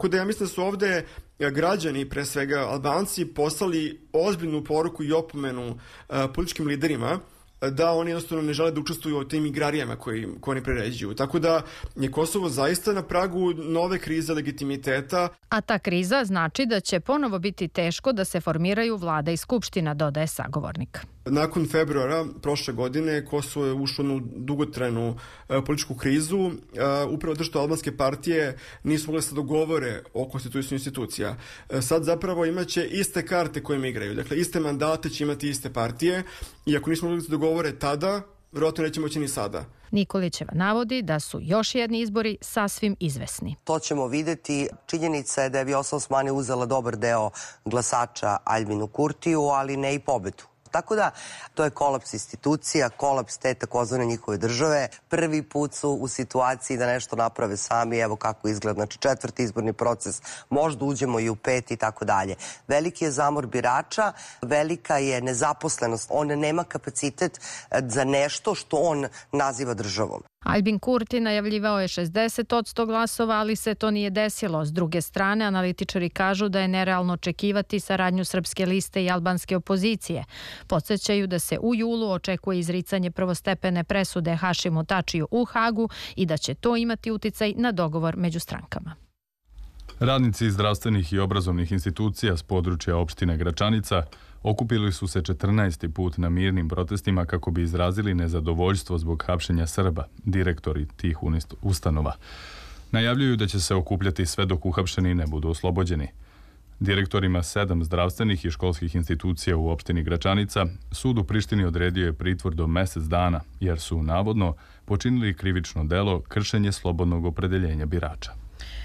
Tako da ja mislim da su ovde građani, pre svega Albanci, poslali ozbiljnu poruku i opomenu političkim liderima da oni jednostavno ne žele da učestvuju u tim igrarijama koje oni priređuju. Tako da je Kosovo zaista na pragu nove krize legitimiteta. A ta kriza znači da će ponovo biti teško da se formiraju vlada i skupština, dodaje sagovornik. Nakon februara prošle godine Kosovo je ušlo u dugotrajnu političku krizu, upravo to što albanske partije nisu mogle se dogovore o konstituisanju institucija. Sad zapravo imaće iste karte kojima igraju, dakle iste mandate će imati iste partije i ako nismo mogli da se dogovore tada, vjerojatno neće moći ni sada. Nikolićeva navodi da su još jedni izbori sasvim izvesni. To ćemo videti. Činjenica je da je Vjosa Osmani uzela dobar deo glasača Aljbinu Kurtiju, ali ne i pobedu. Tako da, to je kolaps institucija, kolaps te takozvane njihove države. Prvi put su u situaciji da nešto naprave sami, evo kako izgleda. Znači, 4. izborni proces, možda uđemo i u 5. i tako dalje. Veliki je zamor birača, velika je nezaposlenost. On nema kapacitet za nešto što on naziva državom. Aljbin Kurti najavljivao je 60% glasova, ali se to nije desilo. S druge strane, analitičari kažu da je nerealno očekivati saradnju Srpske liste i albanske opozicije. Podsjećaju da se u julu očekuje izricanje prvostepene presude Hašimu Tačiju u Hagu i da će to imati uticaj na dogovor među strankama. Radnici zdravstvenih i obrazovnih institucija s područja opštine Gračanica okupili su se 14. put na mirnim protestima kako bi izrazili nezadovoljstvo zbog hapšenja Srba, direktori tih ustanova. Najavljuju da će se okupljati sve dok uhapšeni ne budu oslobođeni. Direktorima 7 zdravstvenih i školskih institucija u opštini Gračanica sud u Prištini odredio je pritvor do mjesec dana, jer su navodno počinili krivično delo kršenje slobodnog opredeljenja birača.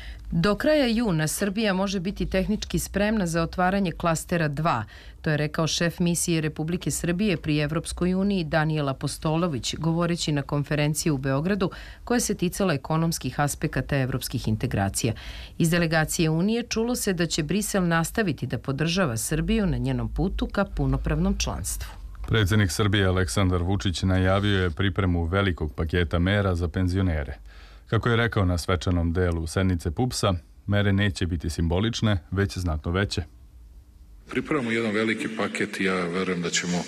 Do kraja juna Srbija može biti tehnički spremna za otvaranje klastera 2. To je rekao šef misije Republike Srbije pri Evropskoj uniji Danijel Apostolović, govoreći na konferenciji u Beogradu koja se ticala ekonomskih aspekata evropskih integracija. Iz delegacije Unije čulo se da će Brisel nastaviti da podržava Srbiju na njenom putu ka punopravnom članstvu. Predsjednik Srbije Aleksandar Vučić najavio je pripremu velikog paketa mera za penzionere. Kako je rekao na svečanom delu sednice PUPS-a, mere neće biti simbolične, već znatno veće. Pripremamo jedan veliki paket i ja verujem da ćemo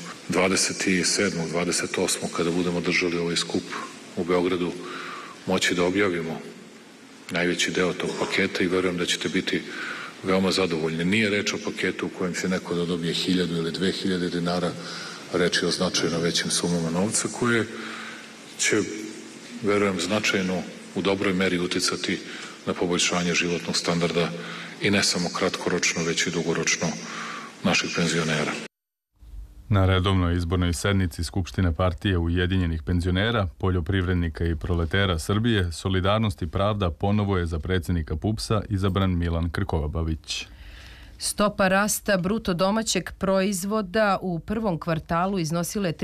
27. 28. kada budemo držali ovaj skup u Beogradu moći da objavimo najveći deo tog paketa i verujem da ćete biti veoma zadovoljni. Nije reč o paketu u kojem će neko da dobije 1000 ili 2000 dinara, reč je o značajno većim sumama novca koje će, verujem, značajno u dobroj meri uticati na poboljšanje životnog standarda i ne samo kratkoročno, već i dugoročno naših penzionera. Na redovnoj izbornoj sednici Skupštine partije Ujedinjenih penzionera, poljoprivrednika i proletera Srbije, Solidarnost i pravda ponovo je za predsjednika PUPS-a izabran Milan Krkobabić. Stopa rasta bruto domaćeg proizvoda u prvom kvartalu iznosila je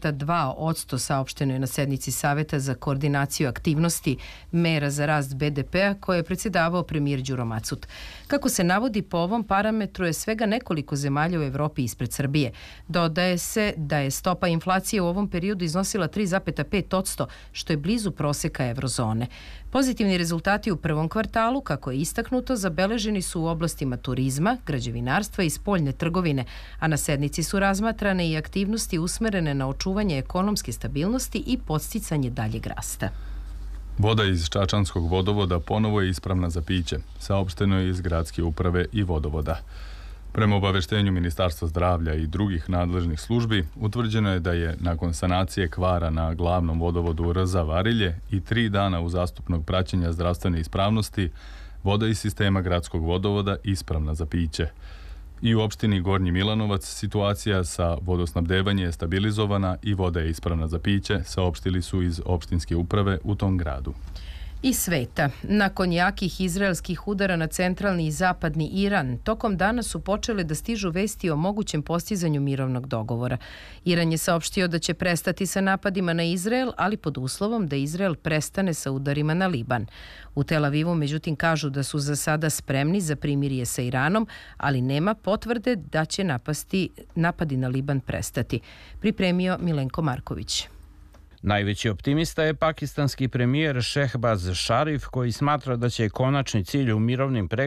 3,2%, saopšteno je na sednici Saveta za koordinaciju aktivnosti mera za rast BDP-a koje je predsjedavao premijer Đuro Macut. Kako se navodi, po ovom parametru je svega nekoliko zemalja u Evropi ispred Srbije. Dodaje se da je stopa inflacije u ovom periodu iznosila 3,5%, što je blizu proseka eurozone. Pozitivni rezultati u prvom kvartalu, kako je istaknuto, zabeleženi su u oblastima turizma, građevinarstva i spoljne trgovine, a na sednici su razmatrane i aktivnosti usmerene na očuvanje ekonomske stabilnosti i podsticanje daljeg rasta. Voda iz Čačanskog vodovoda ponovo je ispravna za piće, saopšteno je iz gradske uprave i vodovoda. Prema obaveštenju Ministarstva zdravlja i drugih nadležnih službi, utvrđeno je da je nakon sanacije kvara na glavnom vodovodu RZ Varilje i 3 dana uzastopnog praćenja zdravstvene ispravnosti, voda iz sistema gradskog vodovoda ispravna za piće. I u opštini Gornji Milanovac situacija sa vodosnabdevanjem je stabilizovana i voda je ispravna za piće, saopštili su iz opštinske uprave u tom gradu. I sveta. Nakon jakih izraelskih udara na centralni i zapadni Iran, tokom dana su počele da stižu vesti o mogućem postizanju mirovnog dogovora. Iran je saopštio da će prestati sa napadima na Izrael, ali pod uslovom da Izrael prestane sa udarima na Liban. U Tel Avivu, međutim, kažu da su za sada spremni za primirje sa Iranom, ali nema potvrde da će napadi na Liban prestati. Pripremio Milenko Marković. Najveći optimista je pakistanski premijer Šehbaz Šarif, koji smatra da će konačni cilj u mirovnim pregovorima